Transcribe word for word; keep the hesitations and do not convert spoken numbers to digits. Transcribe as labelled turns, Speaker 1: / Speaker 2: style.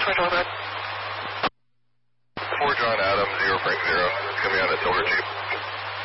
Speaker 1: Twin Road.
Speaker 2: four John Adam, zero Frank zero. It's going to be on a silver Jeep.